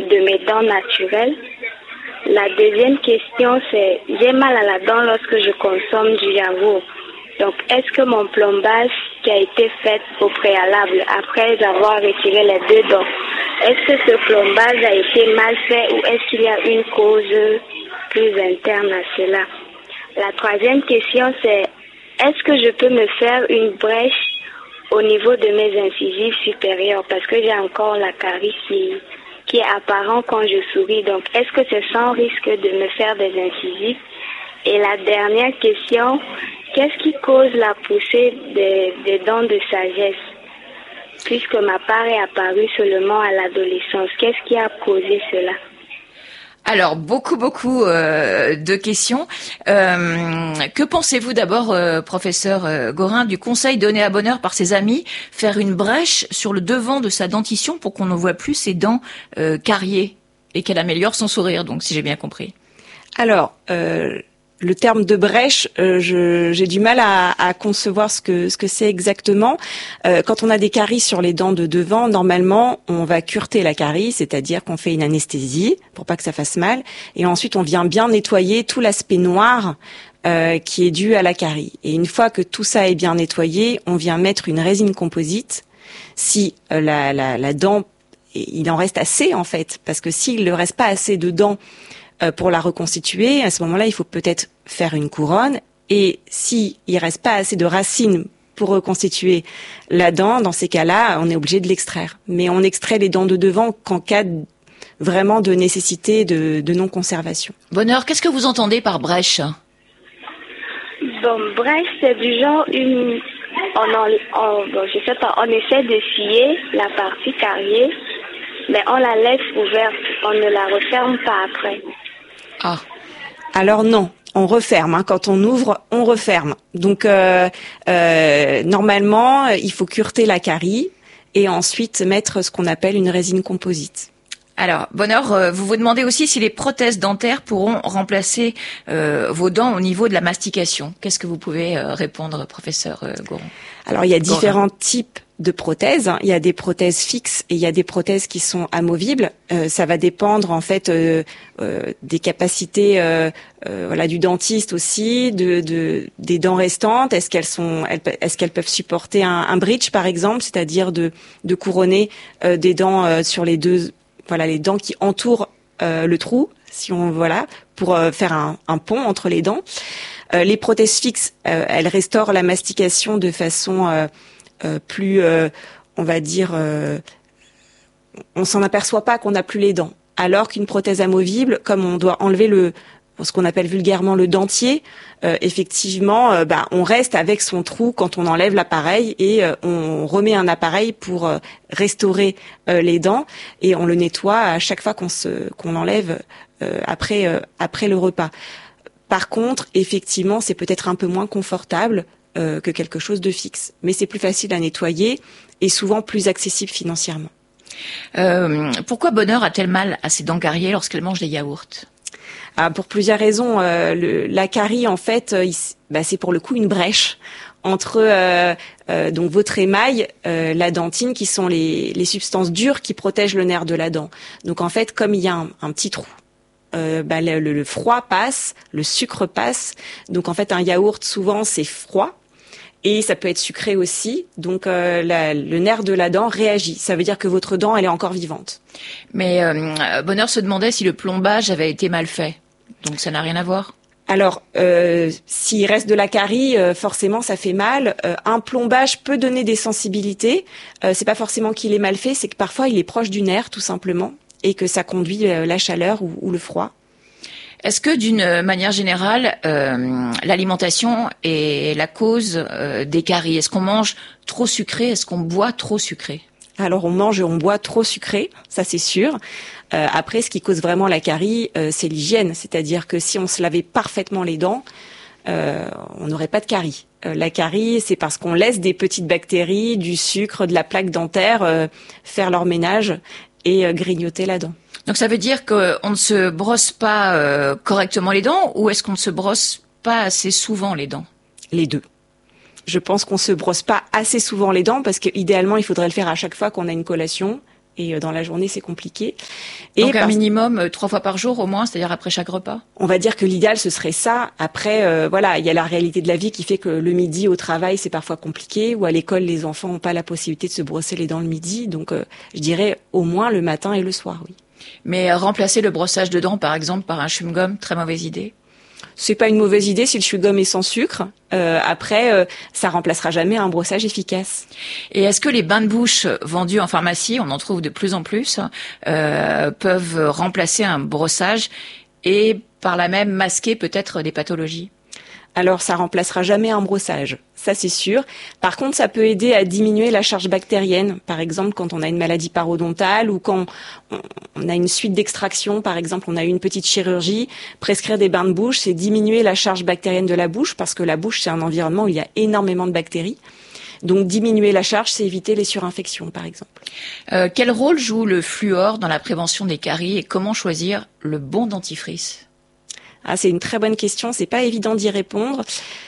de mes dents naturelles. La deuxième question, c'est j'ai mal à la dent lorsque je consomme du yaourt. Donc, est-ce que mon plombage qui a été fait au préalable, après avoir retiré les deux dents, est-ce que ce plombage a été mal fait ou est-ce qu'il y a une cause plus interne à cela? La troisième question, c'est est-ce que je peux me faire une brèche au niveau de mes incisives supérieures parce que j'ai encore la carie qui est apparent quand je souris. Donc, est-ce que c'est sans risque de me faire des incisives? Et la dernière question, qu'est-ce qui cause la poussée des dents de sagesse? Puisque ma part est apparue seulement à l'adolescence, qu'est-ce qui a causé cela? Alors, beaucoup de questions. Que pensez-vous d'abord, professeur Gorin, du conseil donné à Bonheur par ses amis, faire une brèche sur le devant de sa dentition pour qu'on ne voit plus ses dents cariées et qu'elle améliore son sourire, donc si j'ai bien compris. Alors, le terme de brèche, j'ai du mal à concevoir ce que c'est exactement. Quand on a des caries sur les dents de devant, normalement, on va cureter la carie, c'est-à-dire qu'on fait une anesthésie pour pas que ça fasse mal, et ensuite on vient bien nettoyer tout l'aspect noir qui est dû à la carie. Et une fois que tout ça est bien nettoyé, on vient mettre une résine composite. Si la dent, il en reste assez en fait, parce que s'il ne reste pas assez de dents pour la reconstituer, à ce moment-là, il faut peut-être faire une couronne. Et si il reste pas assez de racines pour reconstituer la dent, dans ces cas-là, on est obligé de l'extraire. Mais on extrait les dents de devant qu'en cas vraiment de nécessité de non-conservation. Bonheur, qu'est-ce que vous entendez par brèche? Bon, brèche, c'est du genre je sais pas, on essaie de scier la partie carriée, mais on la laisse ouverte, on ne la referme pas après. Ah, alors non, on referme. Hein. Quand on ouvre, on referme. Donc normalement, il faut cureter la carie et ensuite mettre ce qu'on appelle une résine composite. Alors, Bonheur, vous vous demandez aussi si les prothèses dentaires pourront remplacer vos dents au niveau de la mastication. Qu'est-ce que vous pouvez répondre, professeur Gorin? Alors, il y a différents types de prothèses. Il y a des prothèses fixes et il y a des prothèses qui sont amovibles. Ça va dépendre en fait des capacités du dentiste aussi, des dents restantes. Est-ce qu'elles peuvent supporter un bridge par exemple, c'est-à-dire de couronner des dents sur les deux, les dents qui entourent le trou, pour faire un pont entre les dents. Les prothèses fixes, elles restaurent la mastication de façon plus, on s'en aperçoit pas qu'on n'a plus les dents. Alors qu'une prothèse amovible, comme on doit enlever ce qu'on appelle vulgairement le dentier, effectivement, on reste avec son trou quand on enlève l'appareil et on remet un appareil pour restaurer les dents et on le nettoie à chaque fois qu'on l'enlève après le repas. Par contre, effectivement, c'est peut-être un peu moins confortable que quelque chose de fixe. Mais c'est plus facile à nettoyer et souvent plus accessible financièrement. Pourquoi Bonheur a-t-elle mal à ses dents cariées lorsqu'elle mange des yaourts? Pour plusieurs raisons. La carie, en fait, c'est pour le coup une brèche entre donc votre émail, la dentine, qui sont les substances dures qui protègent le nerf de la dent. Donc en fait, comme il y a un petit trou, le froid passe, le sucre passe. Donc en fait, un yaourt, souvent, c'est froid. Et ça peut être sucré aussi, donc le nerf de la dent réagit. Ça veut dire que votre dent, elle est encore vivante. Mais Bonheur se demandait si le plombage avait été mal fait. Donc ça n'a rien à voir. Alors, s'il reste de la carie, forcément, ça fait mal. Un plombage peut donner des sensibilités. C'est pas forcément qu'il est mal fait, c'est que parfois il est proche du nerf, tout simplement, et que ça conduit la chaleur ou le froid. Est-ce que d'une manière générale, l'alimentation est la cause des caries? Est-ce qu'on mange trop sucré? Est-ce qu'on boit trop sucré? Alors on mange et on boit trop sucré, ça c'est sûr. Après, ce qui cause vraiment la carie, c'est l'hygiène. C'est-à-dire que si on se lavait parfaitement les dents, on n'aurait pas de carie. La carie, c'est parce qu'on laisse des petites bactéries, du sucre, de la plaque dentaire faire leur ménage et grignoter la dent. Donc ça veut dire qu'on ne se brosse pas correctement les dents ou est-ce qu'on ne se brosse pas assez souvent les dents? Les deux. Je pense qu'on se brosse pas assez souvent les dents parce que idéalement il faudrait le faire à chaque fois qu'on a une collation Et dans la journée, c'est compliqué. Donc un minimum 3 fois par jour au moins, c'est-à-dire après chaque repas. On va dire que l'idéal ce serait ça. Après, voilà, il y a la réalité de la vie qui fait que le midi au travail c'est parfois compliqué, ou à l'école les enfants n'ont pas la possibilité de se brosser les dents le midi. Donc, je dirais au moins le matin et le soir, oui. Mais remplacer le brossage de dents, par exemple, par un chewing-gum, très mauvaise idée. C'est pas une mauvaise idée si le chewing-gum est sans sucre. Après, ça remplacera jamais un brossage efficace. Et est-ce que les bains de bouche vendus en pharmacie, on en trouve de plus en plus, peuvent remplacer un brossage et par là même masquer peut-être des pathologies ? Alors, ça remplacera jamais un brossage, ça c'est sûr. Par contre, ça peut aider à diminuer la charge bactérienne. Par exemple, quand on a une maladie parodontale ou quand on a une suite d'extraction, par exemple, on a eu une petite chirurgie, prescrire des bains de bouche, c'est diminuer la charge bactérienne de la bouche parce que la bouche, c'est un environnement où il y a énormément de bactéries. Donc, diminuer la charge, c'est éviter les surinfections, par exemple. Quel rôle joue le fluor dans la prévention des caries et comment choisir le bon dentifrice ? Ah, c'est une très bonne question. C'est pas évident d'y répondre.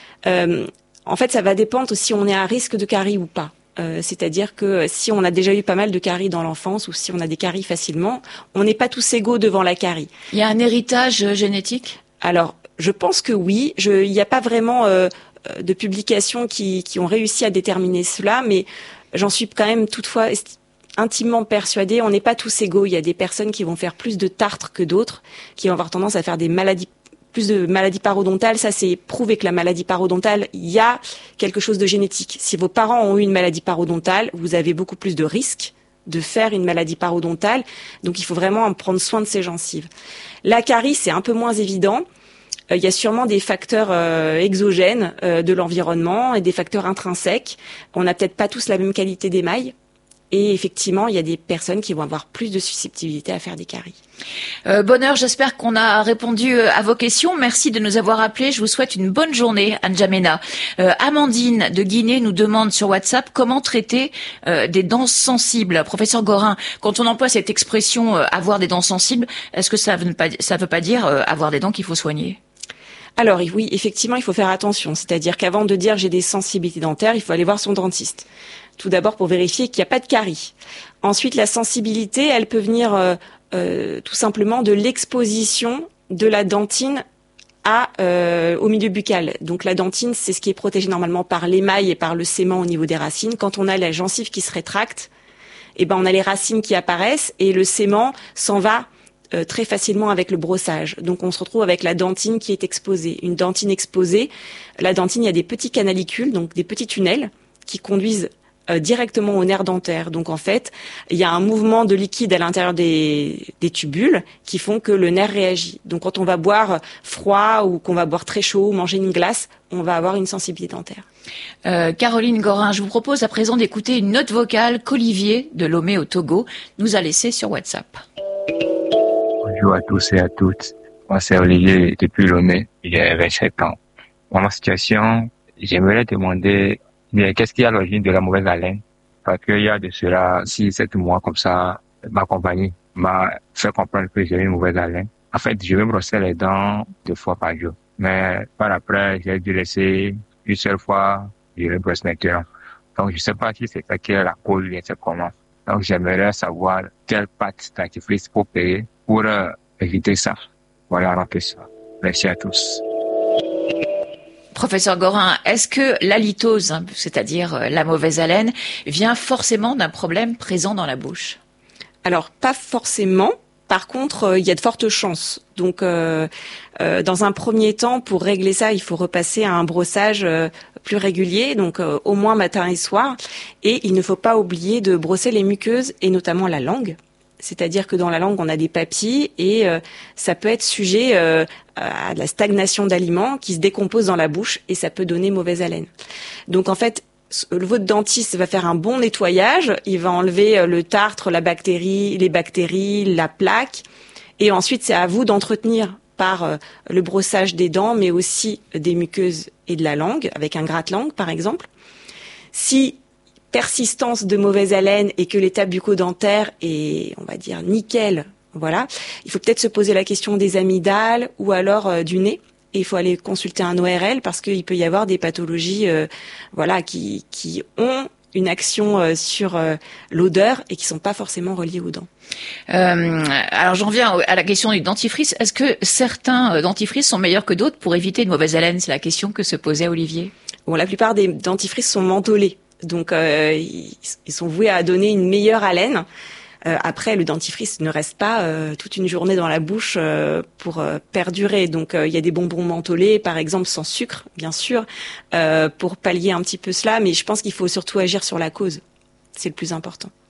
En fait, ça va dépendre si on est à risque de caries ou pas. C'est-à-dire que si on a déjà eu pas mal de caries dans l'enfance ou si on a des caries facilement, on n'est pas tous égaux devant la carie. Il y a un héritage génétique ? Alors, je pense que oui. Il n'y a pas vraiment de publications qui ont réussi à déterminer cela, mais j'en suis quand même toutefois intimement persuadée. On n'est pas tous égaux. Il y a des personnes qui vont faire plus de tartre que d'autres, qui vont avoir tendance à faire plus de maladies parodontales. Ça, c'est prouvé que la maladie parodontale, il y a quelque chose de génétique. Si vos parents ont eu une maladie parodontale, vous avez beaucoup plus de risques de faire une maladie parodontale. Donc, il faut vraiment prendre soin de ses gencives. La carie, c'est un peu moins évident. Il y a sûrement des facteurs exogènes de l'environnement et des facteurs intrinsèques. On n'a peut-être pas tous la même qualité d'émail. Et effectivement, il y a des personnes qui vont avoir plus de susceptibilité à faire des caries. Bonheur, j'espère qu'on a répondu à vos questions. Merci de nous avoir appelés. Je vous souhaite une bonne journée, N'Djamena. Amandine de Guinée nous demande sur WhatsApp comment traiter des dents sensibles. Professeur Gorin, quand on emploie cette expression avoir des dents sensibles, est-ce que ça veut pas dire avoir des dents qu'il faut soigner ? Alors oui, effectivement, il faut faire attention. C'est-à-dire qu'avant de dire j'ai des sensibilités dentaires, il faut aller voir son dentiste. Tout d'abord pour vérifier qu'il n'y a pas de carie. Ensuite, la sensibilité, elle peut venir tout simplement de l'exposition de la dentine au milieu buccal. Donc la dentine, c'est ce qui est protégé normalement par l'émail et par le sément au niveau des racines. Quand on a la gencive qui se rétracte, on a les racines qui apparaissent et le sément s'en va très facilement avec le brossage. Donc on se retrouve avec la dentine qui est exposée. Une dentine exposée, la dentine, il y a des petits canalicules, donc des petits tunnels qui conduisent directement au nerf dentaire. Donc en fait, il y a un mouvement de liquide à l'intérieur des tubules qui font que le nerf réagit. Donc quand on va boire froid ou qu'on va boire très chaud ou manger une glace, on va avoir une sensibilité dentaire. Caroline Gorin, je vous propose à présent d'écouter une note vocale qu'Olivier de Lomé au Togo nous a laissée sur WhatsApp. Bonjour à tous et à toutes. Moi c'est Olivier depuis Lomé, il a 27 ans. Dans ma situation, j'aimerais demander qu'est-ce qui est à l'origine de la mauvaise haleine? Parce qu'il y a de cela 6-7 mois comme ça, ma compagnie m'a fait comprendre que j'ai une mauvaise haleine. En fait, je vais me brosser les dents 2 fois par jour. Mais par après, j'ai dû laisser une seule fois, je me brosse maintenant. Donc, je sais pas si c'est ça qui est la cause, je sais comment. Donc, j'aimerais savoir quelle pâte dentifrice pour payer pour éviter ça. Voilà un peu ça. Merci à tous. Professeur Gorin, est-ce que l'halitose, c'est-à-dire la mauvaise haleine, vient forcément d'un problème présent dans la bouche ? Alors, pas forcément. Par contre, il y a de fortes chances. Donc, dans un premier temps, pour régler ça, il faut repasser à un brossage plus régulier, donc au moins matin et soir. Et il ne faut pas oublier de brosser les muqueuses et notamment la langue. C'est-à-dire que dans la langue, on a des papilles et ça peut être sujet à de la stagnation d'aliments qui se décomposent dans la bouche et ça peut donner mauvaise haleine. Donc en fait, votre dentiste va faire un bon nettoyage, il va enlever le tartre, les bactéries, la plaque et ensuite c'est à vous d'entretenir par le brossage des dents mais aussi des muqueuses et de la langue avec un gratte-langue par exemple. Si persistance de mauvaise haleine et que l'état bucco-dentaire est, on va dire, nickel, voilà, il faut peut-être se poser la question des amygdales ou alors du nez. Et il faut aller consulter un ORL parce qu'il peut y avoir des pathologies qui ont une action sur l'odeur et qui sont pas forcément reliées aux dents. Alors j'en viens à la question du dentifrice. Est-ce que certains dentifrices sont meilleurs que d'autres pour éviter une mauvaise haleine? C'est la question que se posait Olivier. Bon, la plupart des dentifrices sont mentholés, donc ils sont voués à donner une meilleure haleine. Après, le dentifrice ne reste pas toute une journée dans la bouche pour perdurer. Donc, il y a des bonbons mentholés, par exemple, sans sucre, bien sûr, pour pallier un petit peu cela. Mais je pense qu'il faut surtout agir sur la cause. C'est le plus important.